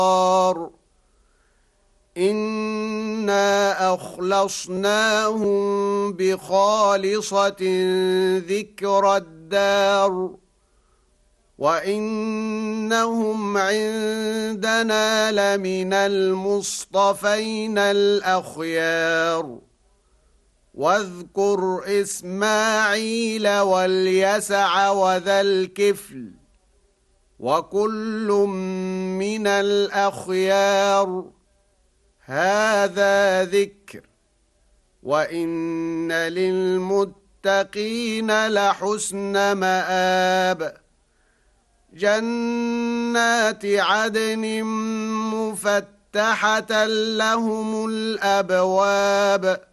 إنا أخلصناهم بخالصة ذكر الدار وإنهم عندنا لمن المصطفين الأخيار واذكر إسماعيل واليسع وذا الكفل وكل من الأخيار هذا ذكر وإن للمتقين لحسن مآب جنات عدن مفتحة لهم الأبواب